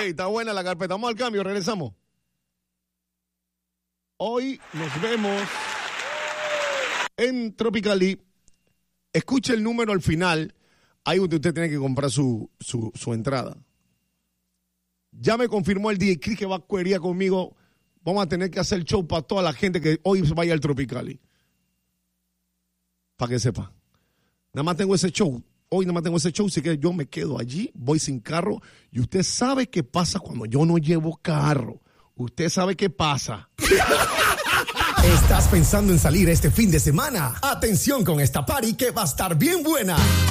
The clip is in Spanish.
está buena la carpeta. Vamos al cambio, regresamos. Hoy nos vemos en Tropicali. Escuche el número al final. Ahí usted tiene que comprar su entrada. Ya me confirmó el DJ Chris que va a cuería conmigo. Vamos a tener que hacer show para toda la gente que hoy vaya al Tropicali. Para que sepa. Nada más tengo ese show. Hoy nada más tengo ese show, así que yo me quedo allí, voy sin carro. Y usted sabe qué pasa cuando yo no llevo carro. Usted sabe qué pasa. ¿Estás pensando en salir este fin de semana? Atención con esta party que va a estar bien buena.